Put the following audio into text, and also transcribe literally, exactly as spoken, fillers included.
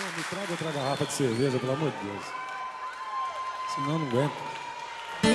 Me traga outra garrafa de cerveja, pelo amor de Deus. Senão eu não aguento.